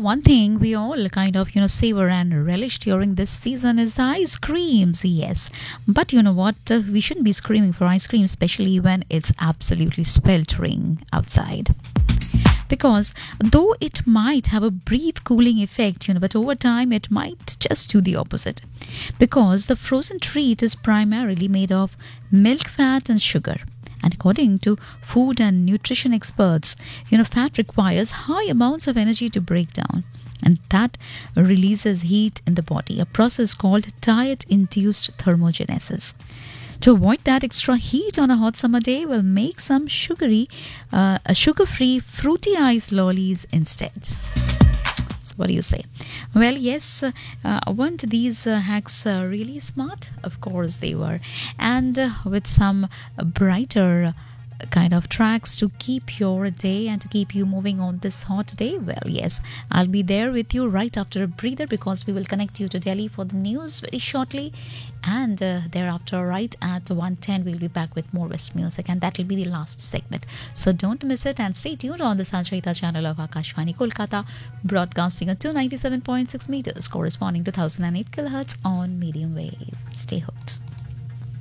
one thing we all kind of, savor and relish during this season is the ice creams, yes. But you know what? We shouldn't be screaming for ice cream, especially when it's absolutely sweltering outside. Because though it might have a brief cooling effect, but over time it might just do the opposite. Because the frozen treat is primarily made of milk, fat, and sugar. And according to food and nutrition experts, fat requires high amounts of energy to break down. And that releases heat in the body, a process called diet-induced thermogenesis. To avoid that extra heat on a hot summer day, we'll make some sugar-free fruity ice lollies instead. So what do you say? Well, yes, weren't these hacks really smart? Of course they were. And with some brighter kind of tracks to keep your day and to keep you moving on this hot day, well, yes, I'll be there with you right after a breather, because we will connect you to Delhi for the news very shortly, and thereafter right at 1:10 we'll be back with more West music, and that will be the last segment. So don't miss it and stay tuned on the Sanchita channel of Akashvani Kolkata, broadcasting at 297.6 meters corresponding to 1008 kilohertz on medium wave. Stay hooked.